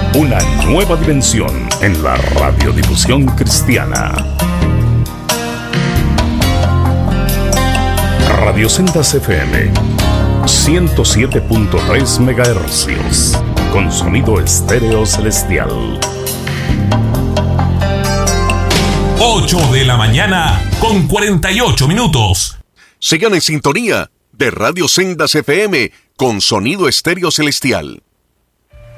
Una nueva dimensión en la radiodifusión cristiana. Radio Sendas FM 107.3 MHz con sonido estéreo celestial. 8 de la mañana con 48 minutos. Sigan en sintonía de Radio Sendas FM con sonido estéreo celestial.